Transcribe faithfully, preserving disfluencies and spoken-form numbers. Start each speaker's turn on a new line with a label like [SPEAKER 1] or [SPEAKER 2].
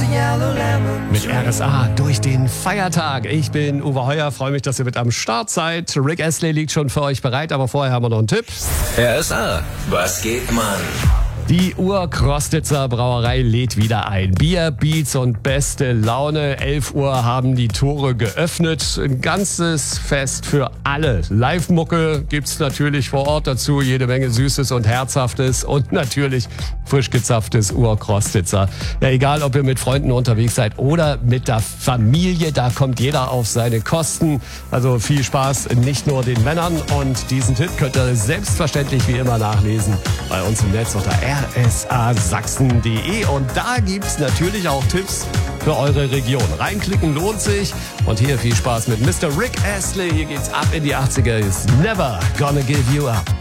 [SPEAKER 1] Mit R S A durch den Feiertag. Ich bin Uwe Heuer, freue mich, dass ihr mit am Start seid. Rick Astley liegt schon für euch bereit, aber vorher haben wir noch einen Tipp.
[SPEAKER 2] R S A, was geht, Mann?
[SPEAKER 1] Die Ur-Krostitzer Brauerei lädt wieder ein. Bier, Beats und beste Laune. elf Uhr haben die Tore geöffnet. Ein ganzes Fest für alle. Live-Mucke gibt's natürlich vor Ort dazu. Jede Menge Süßes und Herzhaftes und natürlich frisch gezapftes Ur-Krostitzer. Ja, egal, ob ihr mit Freunden unterwegs seid oder mit der Familie, da kommt jeder auf seine Kosten. Also viel Spaß, nicht nur den Männern. Und diesen Tipp könnt ihr selbstverständlich wie immer nachlesen bei uns im Netz unter r s a sachsen punkt d e, und da gibt's natürlich auch Tipps für eure Region. Reinklicken lohnt sich, und hier viel Spaß mit Mister Rick Astley. Hier geht's ab in die achtziger. Is never gonna give you up.